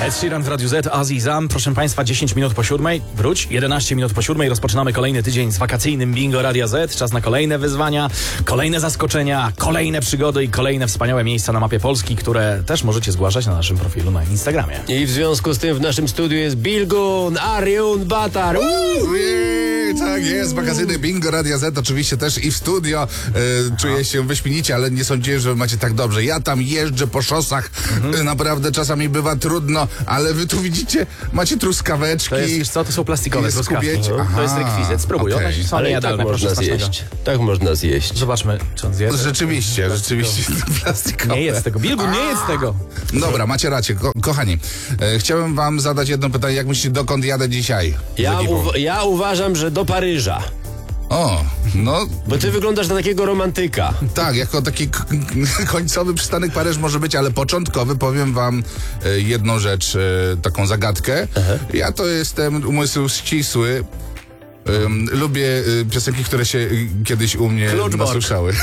Ed Sheeran w Radiu Z, Azizam. Proszę Państwa, 10 minut po 7. Wróć, 11 minut po 7. Rozpoczynamy kolejny tydzień z wakacyjnym bingo Radia Z. Czas na kolejne wyzwania, kolejne zaskoczenia, kolejne przygody i kolejne wspaniałe miejsca na mapie Polski, które też możecie zgłaszać na naszym profilu na Instagramie. I w związku z tym w naszym studiu jest Bilgun, Arion Batar. Tak jest, wakacyjny bingo Radia Z, oczywiście też i w studio. Czuję się wyśmienicie, ale nie sądziłem, że macie tak dobrze. Ja tam jeżdżę po szosach, naprawdę czasami bywa trudno, ale wy tu widzicie, macie truskaweczki. To jest, wiesz co, to są plastikowe Jest truskawki. kubieć? Aha, To jest rekwizyt, spróbuj. okej. One są Ale i tak niejadalne, proszę można smacznego. zjeść. Tak można zjeść. Zobaczmy, czy on zje. Rzeczywiście plastikowe. Nie jedz tego, Bilgun, nie jedz tego. Dobra, macie rację. Kochani, chciałem wam zadać jedno pytanie. Jak myślicie, dokąd jadę dzisiaj? Ja uważam, że do Paryża. O, no Bo ty wyglądasz na takiego romantyka. tak, jako taki końcowy przystanek Paryż może być, ale początkowy powiem wam jedną rzecz, taką zagadkę. Ja to jestem umysł ścisły. Lubię piosenki, które się kiedyś u mnie Kluczbork. nasłyszały.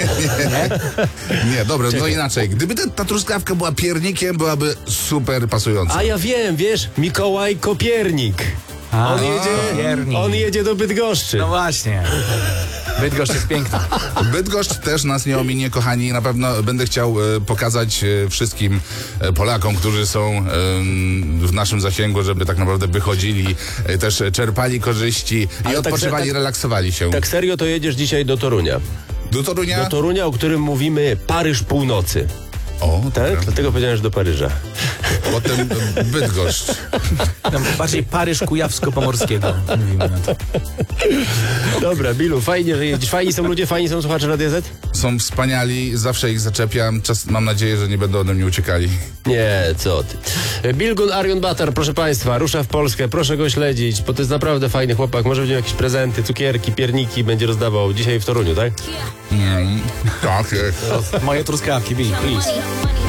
nie, dobra, no inaczej. Gdyby ta truskawka była piernikiem, byłaby super pasująca. A ja wiem, wiesz, Mikołaj Kopiernik. On jedzie do Bydgoszczy. No właśnie. Bydgoszcz jest piękna. Bydgoszcz też nas nie ominie, kochani. Na pewno będę chciał pokazać wszystkim Polakom, którzy są w naszym zasięgu, żeby tak naprawdę wychodzili, też czerpali korzyści i odpoczywali, relaksowali się. Tak serio to jedziesz dzisiaj do Torunia. Do Torunia? Do Torunia, o którym mówimy Paryż północy. O, Tak? dobra. Dlatego powiedziałem, że do Paryża. Potem Bydgoszcz. Bardziej Paryż Kujawsko-Pomorskiego. Mówimy na to. Dobra, Bilu, fajnie, że jedziesz. Fajni są ludzie, fajni są słuchacze Radia Z? Są wspaniali, zawsze ich zaczepiam. Mam nadzieję, że nie będą ode mnie uciekali. Nie, co ty. Bilgun Arion Batar, proszę Państwa, rusza w Polskę, proszę go śledzić, bo to jest naprawdę fajny chłopak, może będzie jakieś prezenty, cukierki, pierniki będzie rozdawał dzisiaj w Toruniu, tak? Tak jest. Moje truskawki, Bill, please.